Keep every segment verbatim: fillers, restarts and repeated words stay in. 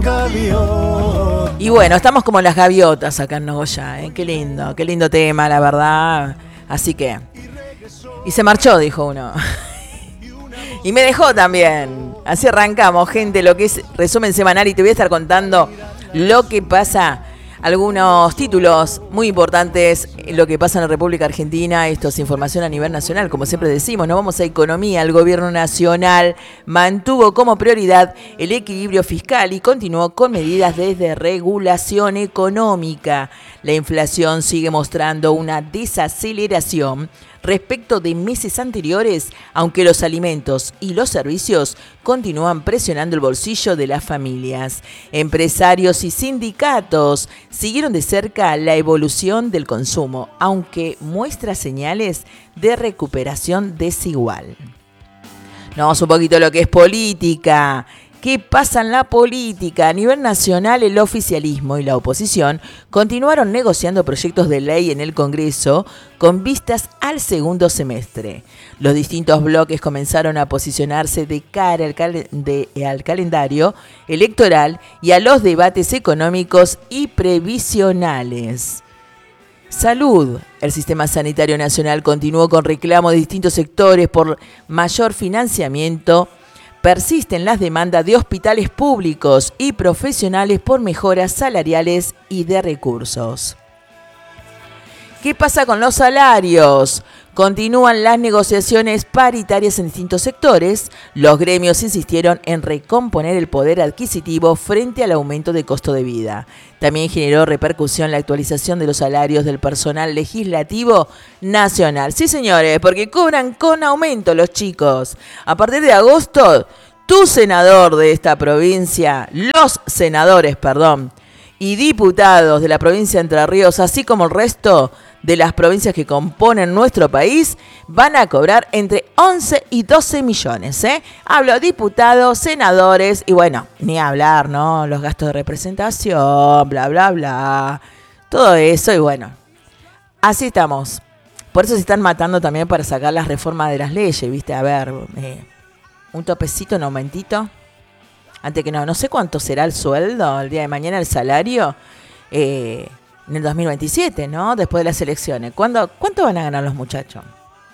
Gaviota. Y bueno, estamos como las gaviotas acá en Nogoyá, ¿eh? Qué lindo, qué lindo tema, la verdad. Así que... Y se marchó, dijo uno. Y me dejó también. Así arrancamos, gente, lo que es resumen semanal. Y te voy a estar contando lo que pasa, algunos títulos muy importantes, lo que pasa en la República Argentina. Esto es información a nivel nacional, como siempre decimos. Nos vamos a economía. El gobierno nacional mantuvo como prioridad el equilibrio fiscal y continuó con medidas desde regulación económica. La inflación sigue mostrando una desaceleración respecto de meses anteriores, aunque los alimentos y los servicios continúan presionando el bolsillo de las familias. Empresarios y sindicatos siguieron de cerca la evolución del consumo, aunque muestra señales de recuperación desigual. Nos vamos un poquito a lo que es política. ¿Qué pasa en la política? A nivel nacional, el oficialismo y la oposición continuaron negociando proyectos de ley en el Congreso con vistas al segundo semestre. Los distintos bloques comenzaron a posicionarse de cara al, cal- de, al calendario electoral y a los debates económicos y previsionales. Salud. El sistema sanitario nacional continuó con reclamos de distintos sectores por mayor financiamiento. Persisten las demandas de hospitales públicos y profesionales por mejoras salariales y de recursos. ¿Qué pasa con los salarios? Continúan las negociaciones paritarias en distintos sectores. Los gremios insistieron en recomponer el poder adquisitivo frente al aumento de costo de vida. También generó repercusión la actualización de los salarios del personal legislativo nacional. Sí, señores, porque cobran con aumento los chicos. A partir de agosto, tu senador de esta provincia, los senadores, perdón, y diputados de la provincia de Entre Ríos, así como el resto de las provincias que componen nuestro país, van a cobrar entre once y doce millones. ¿eh? Hablo de diputados, senadores y bueno, ni hablar, ¿no? Los gastos de representación, bla, bla, bla. Todo eso y bueno, así estamos. Por eso se están matando también para sacar las reformas de las leyes, ¿viste? A ver, eh, un topecito, un aumentito. Antes que no, no sé cuánto será el sueldo el día de mañana, el salario. Eh... En el dos mil veintisiete, ¿no? Después de las elecciones. ¿Cuándo, ¿Cuánto van a ganar los muchachos?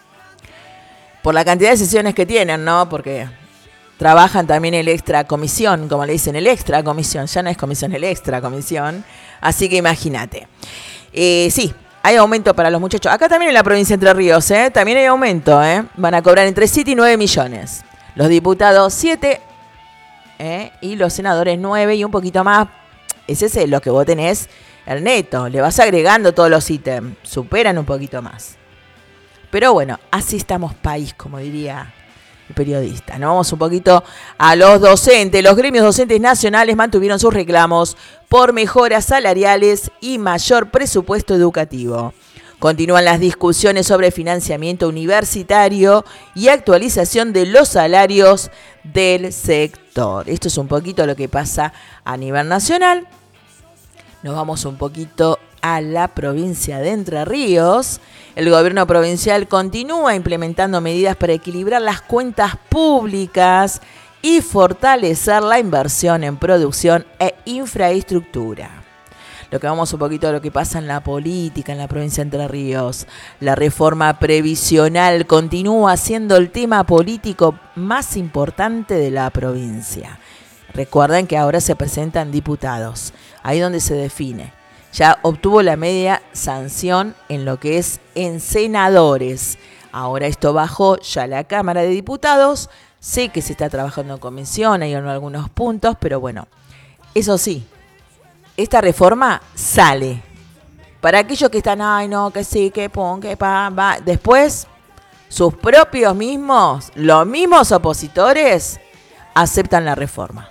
Por la cantidad de sesiones que tienen, ¿no? Porque trabajan también el extra comisión, como le dicen, el extra comisión. Ya no es comisión, el extra comisión. Así que imagínate. Eh, sí, hay aumento para los muchachos. Acá también en la provincia de Entre Ríos, ¿eh? También hay aumento, ¿eh? Van a cobrar entre siete y nueve millones. Los diputados siete, ¿eh? Y los senadores nueve y un poquito más. Ese es lo que vos tenés. El neto, le vas agregando todos los ítems, superan un poquito más. Pero bueno, así estamos país, como diría el periodista. Nos vamos un poquito a los docentes. Los gremios docentes nacionales mantuvieron sus reclamos por mejoras salariales y mayor presupuesto educativo. Continúan las discusiones sobre financiamiento universitario y actualización de los salarios del sector. Esto es un poquito lo que pasa a nivel nacional. Nos vamos un poquito a la provincia de Entre Ríos. El gobierno provincial continúa implementando medidas para equilibrar las cuentas públicas y fortalecer la inversión en producción e infraestructura. Lo que vamos un poquito a lo que pasa en la política en la provincia de Entre Ríos. La reforma previsional continúa siendo el tema político más importante de la provincia. Recuerden que ahora se presentan diputados, ahí donde se define. Ya obtuvo la media sanción en lo que es en senadores. Ahora esto bajó ya a la Cámara de Diputados. Sé que se está trabajando en comisión, hay algunos puntos, pero bueno, eso sí, esta reforma sale. Para aquellos que están, ay no, que sí, que pon, que pa, va. Después, sus propios mismos, los mismos opositores, aceptan la reforma.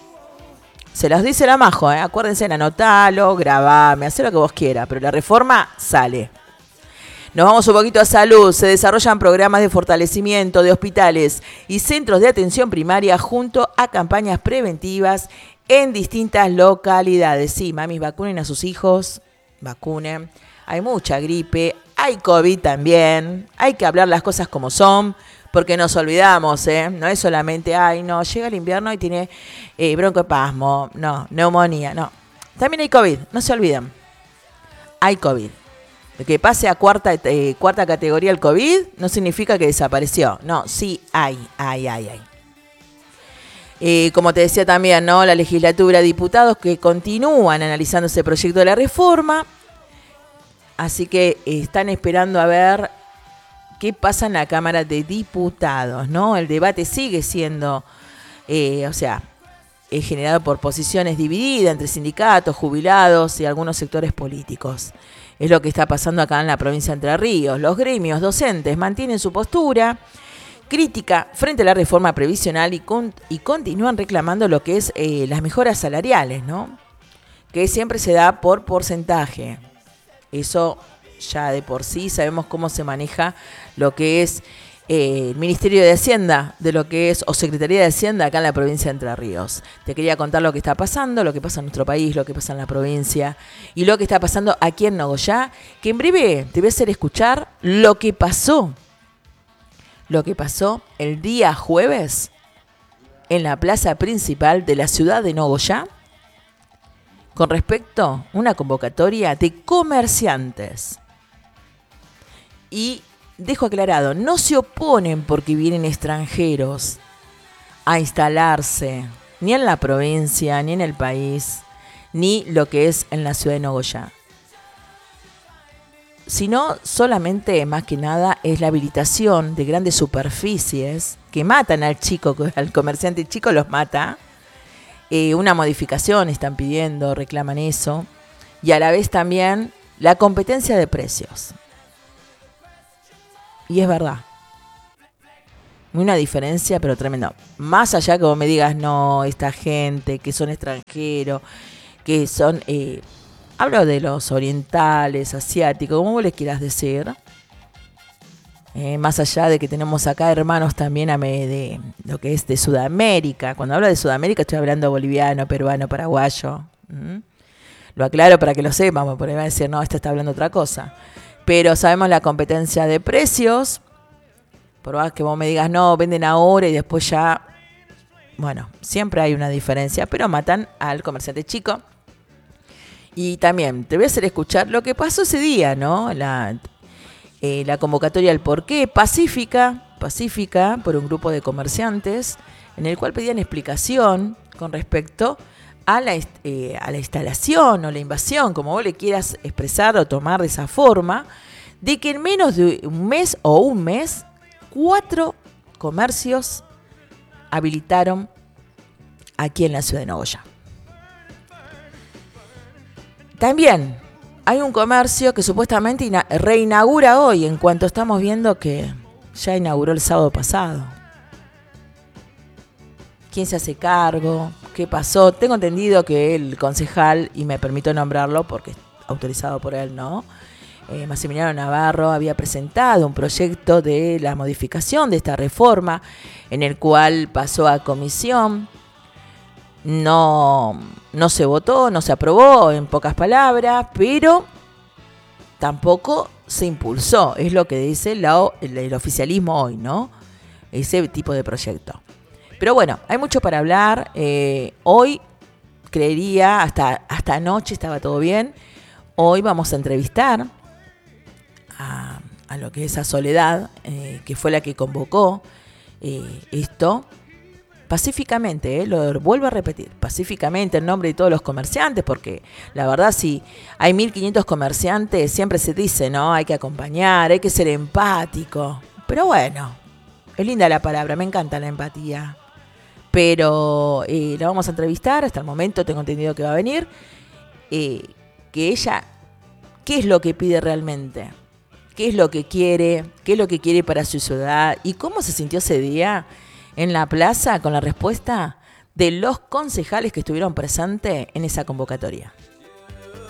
Se los dice la Majo, ¿eh? Acuérdense, anotalo, grabame, hacé lo que vos quieras, pero la reforma sale. Nos vamos un poquito a salud. Se desarrollan programas de fortalecimiento de hospitales y centros de atención primaria junto a campañas preventivas en distintas localidades. Sí, mamis, vacunen a sus hijos, vacunen. Hay mucha gripe, hay COVID también, hay que hablar las cosas como son, porque nos olvidamos, ¿eh? No es solamente, ay, no, llega el invierno y tiene eh, broncoespasmo, no, neumonía, no. También hay COVID, no se olviden. Hay COVID. Que pase a cuarta, eh, cuarta categoría el COVID no significa que desapareció. No, sí hay, hay, hay, hay. Eh, como te decía también, ¿no? La legislatura de diputados que continúan analizando ese proyecto de la reforma. Así que eh, están esperando a ver qué pasa en la Cámara de Diputados, ¿no? El debate sigue siendo, eh, o sea, es generado por posiciones divididas entre sindicatos, jubilados y algunos sectores políticos. Es lo que está pasando acá en la provincia de Entre Ríos. Los gremios docentes mantienen su postura crítica frente a la reforma previsional y, con, y continúan reclamando lo que es eh, las mejoras salariales, ¿no? Que siempre se da por porcentaje. Eso ya de por sí sabemos cómo se maneja lo que es eh, el Ministerio de Hacienda, de lo que es, o Secretaría de Hacienda acá en la provincia de Entre Ríos. Te quería contar lo que está pasando, lo que pasa en nuestro país, lo que pasa en la provincia y lo que está pasando aquí en Nogoyá, que en breve te voy a hacer escuchar lo que pasó, lo que pasó el día jueves en la plaza principal de la ciudad de Nogoyá, con respecto a una convocatoria de comerciantes. Y dejo aclarado, no se oponen porque vienen extranjeros a instalarse, ni en la provincia, ni en el país, ni lo que es en la ciudad de Nogoyá. Sino solamente, más que nada, es la habilitación de grandes superficies que matan al chico, al comerciante chico los mata. Eh, una modificación están pidiendo, reclaman eso. Y a la vez también la competencia de precios. Y es verdad. Una diferencia, pero tremenda. Más allá que vos me digas, no, esta gente que son extranjeros, que son... Eh, hablo de los orientales, asiáticos, como vos les quieras decir. Eh, más allá de que tenemos acá hermanos también a me, de lo que es de Sudamérica. Cuando hablo de Sudamérica estoy hablando boliviano, peruano, paraguayo. ¿Mm? Lo aclaro para que lo sepan, porque me van a decir, no, este está hablando otra cosa. Pero sabemos la competencia de precios. Por más que vos me digas, no, venden ahora y después ya... Bueno, siempre hay una diferencia, pero matan al comerciante chico. Y también te voy a hacer escuchar lo que pasó ese día, ¿no? La... Eh, la convocatoria al porqué, pacífica, pacífica por un grupo de comerciantes, en el cual pedían explicación con respecto a la, eh, a la instalación o la invasión, como vos le quieras expresar o tomar de esa forma, de que en menos de un mes o un mes, cuatro comercios habilitaron aquí en la ciudad de Nogoyá. También hay un comercio que supuestamente ina- reinaugura hoy, en cuanto estamos viendo que ya inauguró el sábado pasado. ¿Quién se hace cargo? ¿Qué pasó? Tengo entendido que el concejal, y me permito nombrarlo porque es autorizado por él, ¿no? Eh, Maximiliano Navarro había presentado un proyecto de la modificación de esta reforma, en el cual pasó a comisión. No, no se votó, no se aprobó, en pocas palabras, pero tampoco se impulsó, es lo que dice la, el, el oficialismo hoy, ¿no? Ese tipo de proyecto. Pero bueno, hay mucho para hablar. Eh, hoy, creería, hasta, hasta anoche estaba todo bien. Hoy vamos a entrevistar a, a lo que es a Soledad, eh, que fue la que convocó eh, esto. Pacíficamente, eh, lo vuelvo a repetir, pacíficamente en nombre de todos los comerciantes, porque la verdad si hay mil quinientos comerciantes, siempre se dice, ¿no? Hay que acompañar, hay que ser empático. Pero bueno, es linda la palabra, me encanta la empatía. Pero eh, la vamos a entrevistar, hasta el momento tengo entendido que va a venir. Eh, que ella, ¿qué es lo que pide realmente? ¿Qué es lo que quiere? ¿Qué es lo que quiere para su ciudad? ¿Y cómo se sintió ese día en la plaza con la respuesta de los concejales que estuvieron presentes en esa convocatoria?